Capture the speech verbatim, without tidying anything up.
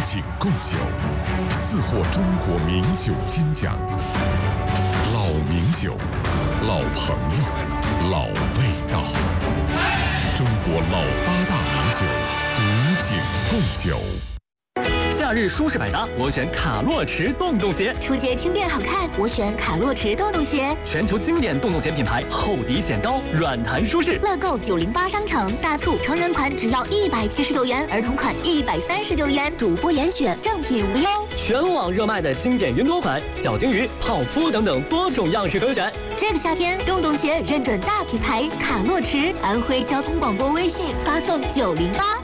景贡酒，四获中国名酒金奖。老名酒，老朋友，老味道。中国老八大名酒，古井贡酒。 夏日舒适百搭，我选卡洛驰洞洞鞋。 出街轻便好看，我选卡洛驰洞洞鞋。 全球经典洞洞鞋品牌，厚底显高，软弹舒适。 乐购九零八商城大促，成人款只要一百七十九元，儿童款一百三十九元，主播严选，正品无忧。 全网热卖的经典云朵款、小鲸鱼、泡芙等等多种样式可选。 这个夏天，洞洞鞋认准大品牌卡洛驰，安徽交通广播微信发送九零八